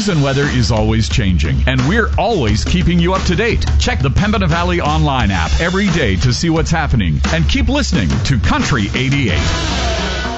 news and weather is always changing, and we're always keeping you up to date. Check the Pembina Valley Online app every day to see what's happening, and keep listening to Country 88.